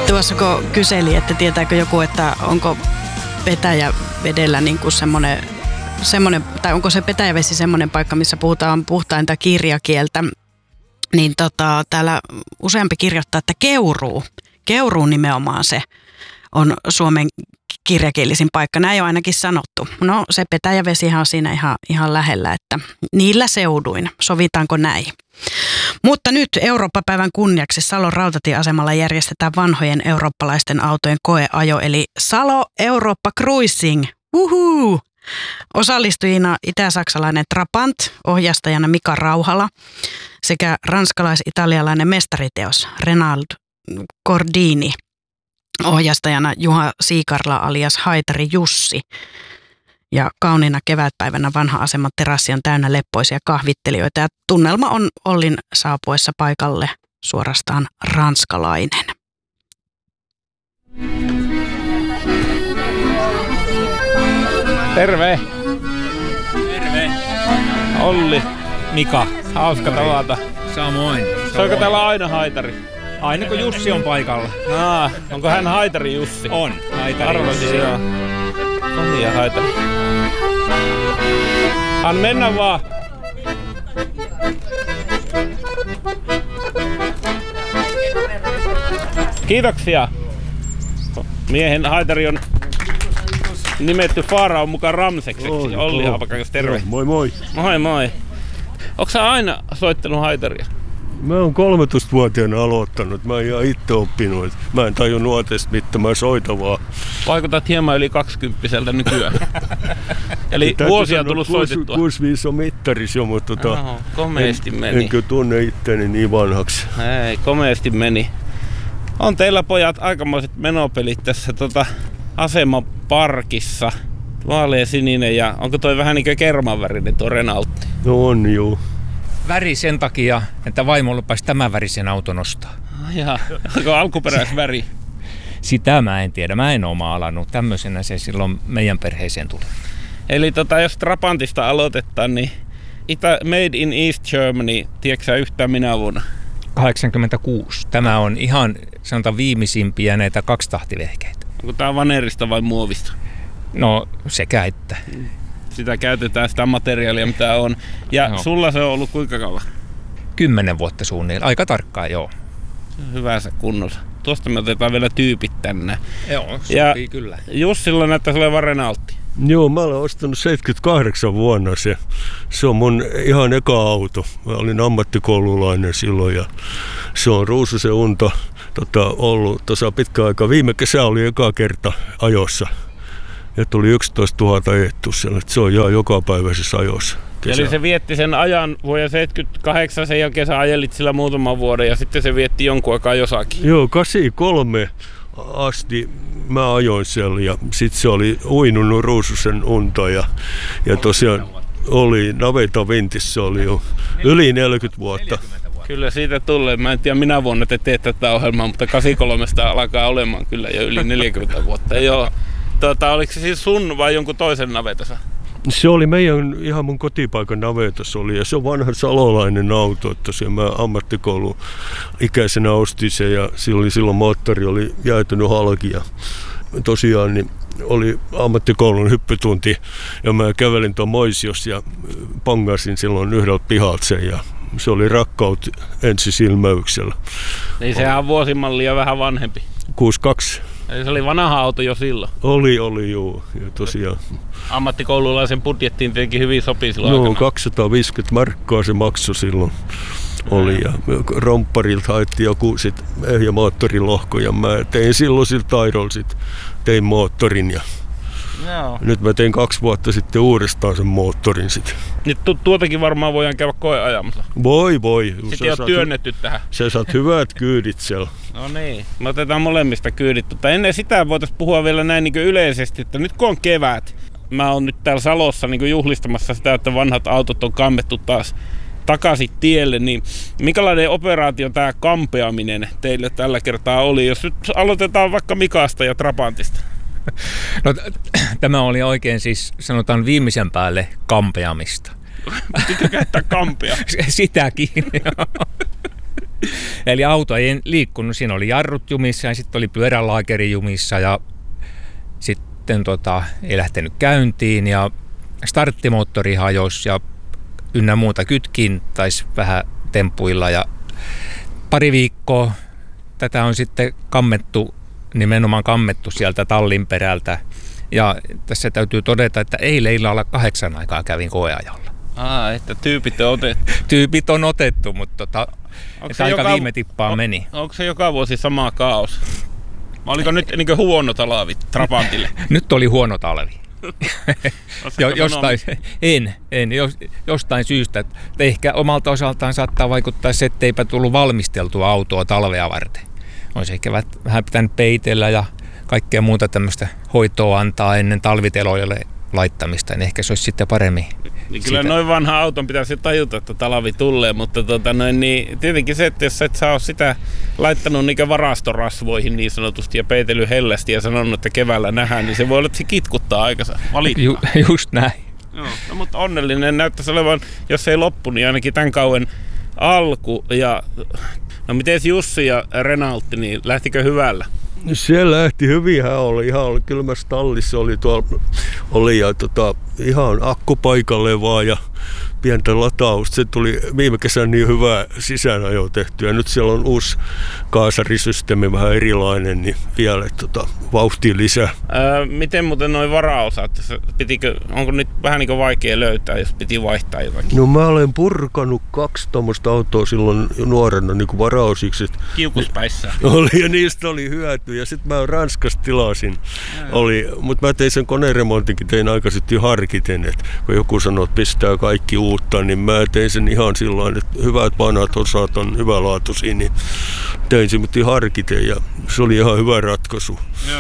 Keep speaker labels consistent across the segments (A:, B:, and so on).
A: Tuossa kun kyseli, että tietääkö joku, että onko Petäjävedellä niin kuin semmoinen, tai onko se Petäjävesi semmoinen paikka, missä puhutaan puhtainta kirjakieltä, niin täällä useampi kirjoittaa, että Keuruu nimenomaan se on Suomen kirjakielisin paikka. Näin on ainakin sanottu. No se Petäjävesihän on siinä ihan lähellä, että niillä seuduin. Sovitaanko näin? Mutta nyt Eurooppa-päivän kunniaksi Salon rautatieasemalla järjestetään vanhojen eurooppalaisten autojen koeajo, eli Salo Eurooppa Cruising. Uhuu! Osallistujina itä-saksalainen Trabant, ohjastajana Mika Rauhala sekä ranskalais-italialainen mestariteos Renald Gordini, ohjastajana Juha Siikarla alias Haitari Jussi. Ja kauniina kevätpäivänä vanha aseman terassi on täynnä leppoisia kahvittelijoita ja tunnelma on Ollin saapuessa paikalle suorastaan ranskalainen.
B: Terve! Terve! Olli, Mika, hauska tavata.
C: Samoin.
B: Soiko täällä aina Haitari?
C: Aina kun Jussi on paikalla.
B: Onko hän Haitari Jussi?
C: On, Haitari
B: Arvasin,
C: Jussi.
B: joo. No niin, Haitari. Mennä vaan. Kiitoksia. Miehen Haitari on nimetty Faaraon mukaan Ramsekseksi. Olli Haapakangas, terve.
D: Moi moi.
B: Moi moi. Onko sä aina soittanut Haitaria?
D: Mä oon 13-vuotiaana aloittanut. Mä oon ihan itse oppinut. Mä en tajua nuotesta mitään, mä soitan vaan.
B: Vaikutat hieman yli 20-vuotiaalta nykyään. Eli vuosia on tullut soitettua.
D: 65 on mittaris jo, mutta
B: komeasti meni.
D: Enkö tunne itteeni niin vanhaksi.
B: Ei, komeasti meni. On teillä pojat aikamoiset menopelit tässä asemaparkissa. Vaalea sininen ja onko toi vähän niin kuin kermanvärinen tuo Renaultti?
D: No on juu.
C: Väri sen takia, että vaimo lupasi tämän värisen auton ostaa.
B: Jaa, onko alkuperäisväri?
C: Sitä mä en tiedä. Mä en ole maalannut. Tämmöisenä se silloin meidän perheeseen tuli.
B: Eli jos Trabantista aloitetaan, niin Made in East Germany, tiedätkö sä yhtään minä vuonna?
C: 86. Tämä on ihan sanotaan viimeisimpiä näitä kaksitahtivehkeitä.
B: Onko tää vanerista vai muovista?
C: No sekä että.
B: Sitä käytetään sitä materiaalia mitä on. Ja sulla se on ollut kuinka kauan?
C: 10 vuotta suunnilleen. Aika tarkkaan, joo.
B: Hyvässä kunnossa. Tuosta me otetaan vielä tyypit tänne.
C: Joo, sopii kyllä.
B: Jussilla näyttäisi olevan Renaultti.
D: Joo, mä olen ostanut 78 vuonna se. Se on mun ihan eka auto. Mä olin ammattikoululainen silloin ja se on Ruususen unta ollut tuossa pitkä aika. Viime kesä oli eka kerta ajossa. Ja tuli 11 000 eettu siellä. Se on ihan jokapäiväisessä ajossa. Kesä.
B: Eli se vietti sen ajan vuoden 78, sen jälkeen sä ajelit sillä muutaman vuoden ja sitten se vietti jonkun aikaa jossakin.
D: Joo, 83 asti mä ajoin siellä ja sitten se oli uinunut Ruususen unta ja tosiaan oli naveta vintissä oli jo yli 40 vuotta.
B: Kyllä siitä tulee. Mä en tiedä minä vuonna te teette tätä ohjelmaa, mutta 83 alkaa olemaan kyllä jo yli 40 vuotta. Joo. Oliko se siis sun vai jonkun toisen navetassa?
D: Se oli ihan mun kotipaikan navetas oli ja se on vanha salolainen auto, että se mä ammattikoulun ikäisenä ostin se ja silloin moottori oli jäätynyt halki ja tosiaan niin oli ammattikoulun hyppytunti ja mä kävelin tuon Moisiossa ja pangasin silloin yhdeltä pihalta sen ja se oli rakkaut ensisilmäyksellä.
B: Niin sehän on vuosimallia vähän vanhempi.
D: 62.
B: Eli se oli vanha auto jo silloin?
D: Oli joo. Ja tosiaan.
B: Ammattikoululaisen budjettiin tietenkin hyvin sopii silloin aikana.
D: 250 markkaa se maksoi silloin. Oli ja rompparilta haettiin joku sit ehjä moottorilohko ja mä tein silloin sillä taidolla tein moottorin ja nyt mä tein 2 vuotta sitten uudestaan sen moottorin sit.
B: Nyt tuotakin varmaan voidaan käydä koeajamassa.
D: Voi.
B: Sitten ei ole työnnetty tähän.
D: Sä saat hyvät kyydit siellä.
B: No niin, me otetaan molemmista kyydit. Mutta ennen sitä voitaisiin puhua vielä näin niin yleisesti, että nyt kun on kevät, mä oon nyt täällä Salossa niin juhlistamassa sitä, että vanhat autot on kammettu taas takaisin tielle, niin minkälainen operaatio tämä kampeaminen teille tällä kertaa oli? Jos nyt aloitetaan vaikka Mikasta ja Trabantista.
C: No, tämä oli oikein siis sanotaan viimeisen päälle kampeamista.
B: Pitää käyttää kampea.
C: Sitäkin. Eli auto ei liikkunut, siinä oli jarrut jumissa ja sitten oli pyörälaakeri jumissa ja sitten ei lähtenyt käyntiin ja starttimoottori hajosi ja ynnä muuta, kytkin taisi vähän tempuilla ja pari viikkoa tätä on sitten nimenomaan kammettu sieltä tallin perältä. Ja tässä täytyy todeta, että eilen illalla 8 aikaa kävin koeajalla.
B: Että tyypit on otettu.
C: Tyypit on otettu, mutta aika viime tippaan meni.
B: Onko se joka vuosi sama kaos? Oliko nyt niin huono talvi Trabantille?
C: Nyt oli huono talvi. Jostain syystä. Että ehkä omalta osaltaan saattaa vaikuttaa se, etteipä tullut valmisteltua autoa talvea varten. Olisi ehkä vähän pitänyt peitellä ja kaikkea muuta tämmöistä hoitoa antaa ennen talviteloille laittamista, niin ehkä se olisi sitten paremmin.
B: Niin kyllä noin vanha auton pitäisi tajuta, että talvi tulee, mutta niin tietenkin se, että jos et sä ole sitä laittanut niin varastorasvoihin niin sanotusti ja peitellyt hellästi ja sanonut, että keväällä nähdään, niin se voi olla, että se kitkuttaa aikansa valittaa.
C: Just näin.
B: Joo, no, mutta onnellinen näyttäisi olevan, jos ei loppu, niin ainakin tämän kauden alku. Ja, no miten Jussi ja Renaltti, niin lähtikö hyvällä?
D: Se lähti hyvin, hän oli ihan kylmässä tallissa, oli ja ihan akku paikalle vaan ja pientä latausta. Se tuli viime kesänä niin hyvää sisäänajoa tehtyä. Nyt siellä on uusi kaasarisysteemi, vähän erilainen, niin vielä vauhtia lisää.
B: Miten muuten noin varaosat? Onko nyt vähän niin kuin vaikea löytää, jos piti vaihtaa jotakin?
D: No mä olen purkanut 2 tuommoista autoa silloin nuorena niin kuin varaosiksi.
B: Kiukuspäissä.
D: Oli ja niistä oli hyötyä. Ja sitten mä Ranskasta tilasin. Mutta mä tein sen koneremontinkin, tein aikaisemmin harkiten, että kun joku sanoo, että pistää kaikki uutta, niin mä tein sen ihan sillain, että hyvät vanhat osat on hyvälaatuisia, niin tein sen mutta harkiten ja se oli ihan hyvä ratkaisu.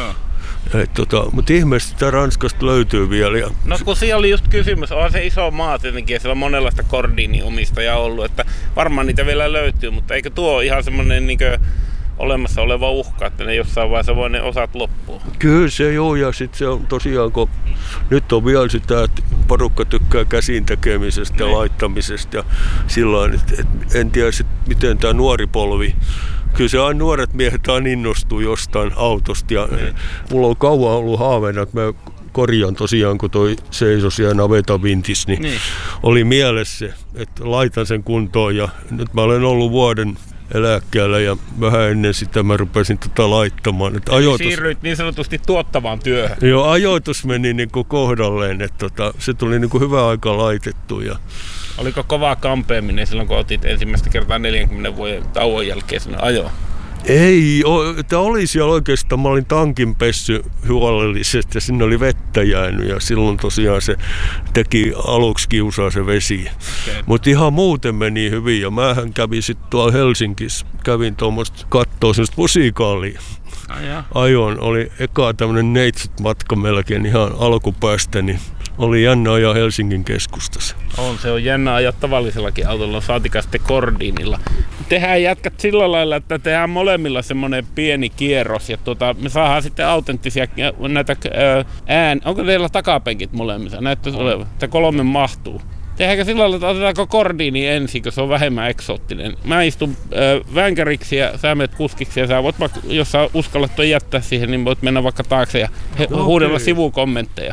B: Joo.
D: Mutta ihmeellisesti sitä Ranskasta löytyy vielä. Ja
B: no kun siellä oli just kysymys, on se iso maa tietenkin ja siellä on monenlaista Gordini-omistajaa ollut, että varmaan niitä vielä löytyy, mutta eikö tuo ihan semmoinen niinkö olemassa oleva uhka, että ne jossain vaiheessa voi ne osat loppua?
D: Kyllä se joo, ja sitten se on tosiaan, kun nyt on vielä sitä, että porukka tykkää käsin tekemisestä ja laittamisesta ja sillain, että en tiedä sit, miten tämä nuori polvi. Kyllä se aina nuoret miehet aina innostuu jostain autosta ja mulla on kauan ollut haaveena, että mä korjaan tosiaan, kun toi seisoi siellä naveta vintis, niin oli mielessä se, että laitan sen kuntoon ja nyt mä olen ollut vuoden eläkkeellä ja vähän ennen sitä mä rupesin laittamaan.
B: Siirryit niin sanotusti tuottavaan työhön.
D: Joo, ajoitus meni niin kuin kohdalleen, että se tuli niin kuin hyvä aika laitettu. Ja
B: oliko kovaa kampeaminen silloin, kun otit ensimmäistä kertaa 40 vuoden tauon jälkeen sinne ajoon?
D: Ei, tämä oli siellä oikeastaan, mä olin tankin pessy huolellisesti ja sinne oli vettä jäänyt ja silloin tosiaan se teki aluksi kiusaa se vesi. Okay. Mutta ihan muuten meni hyvin ja mähän kävin sitten tuolla Helsingissä, kävin tuommoista kattoo semmoista musikaalia. Ajoin, oli eka tämmönen neitsyt-matka melkein ihan alkupäästä, niin oli jännä ajaa Helsingin keskustassa.
B: Se on jännä ajaa tavallisellakin autolla, saatikaan sitten Gordinilla. Tehdään jätkät sillä lailla, että tehdään molemmilla semmoinen pieni kierros ja me saadaan sitten autenttisia näitä onko teillä takapenkit molemmissa? Näyttäisi olevan, että 3 mahtuu. Tehdäänkö sillä lailla, että otetaanko Gordini ensin, kun se on vähemmän eksoottinen? Mä istun vänkäriksi ja sä menet kuskiksi ja sä voit, jos sä uskallat toi jättää siihen, niin voit mennä vaikka taakse ja huudella sivukommentteja.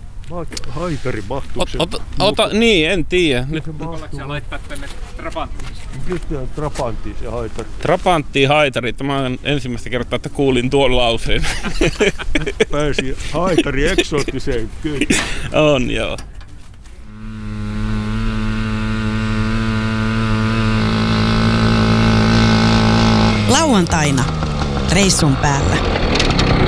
D: Haitari mahtuu se.
B: Niin, en tiedä. Nyt
C: ollaanko sä laittaa tänne Trabanttiin?
D: Pystytään Trabanttiin se haitari.
B: Trabanttiin haitari. Tämä on ensimmäistä kertaa, että kuulin tuon lauseen.
D: Pääsi haitari eksoottiseen kyllä.
B: On, joo.
A: Lauantaina reissun päällä.